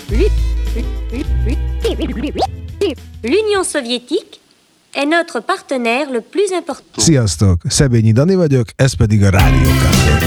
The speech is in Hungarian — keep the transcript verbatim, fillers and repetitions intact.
L'Union soviétique est notre partenaire le plus important. Sziasztok! Szebényi Dani vagyok, ez pedig a Rádió Kápolna.